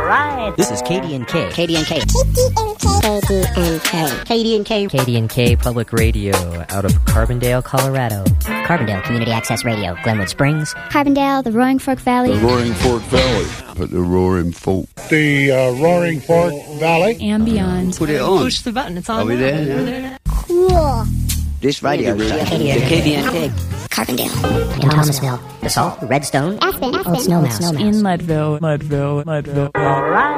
right. This is KDNK. KDNK. KDNK Public Radio out of Carbondale, Colorado. Carbondale Community Access Radio, Glenwood Springs. Carbondale, the Roaring Fork Valley. The Roaring Fork Valley. But the Roaring Fork. The Roaring Fork Valley. And beyond. Put it on. Push the button. It's on. Are we there? Yeah. Cool. This radio is KDNK. Carbondale. In Thomasville. DeSalt, Redstone. Aspen. Old Snowmouse. In Leadville. All right.